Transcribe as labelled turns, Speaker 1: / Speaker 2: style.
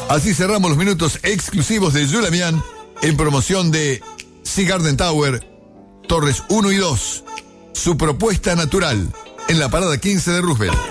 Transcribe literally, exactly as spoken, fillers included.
Speaker 1: Así cerramos los minutos exclusivos de Jules Lamian en promoción de Sea Garden Tower, Torres uno y dos. Su propuesta natural en la parada quince de Roosevelt.